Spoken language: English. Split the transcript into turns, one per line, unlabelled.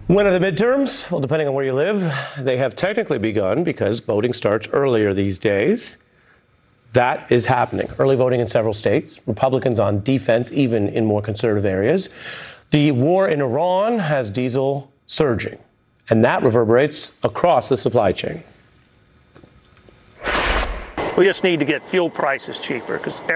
When are the midterms? Well, depending on where you live, they have technically begun because voting starts earlier these days. That is happening. Early voting in several states. Republicans on defense, even in more conservative areas. The war in Iran has diesel surging, and that reverberates across the supply chain.
We just need to get fuel prices cheaper because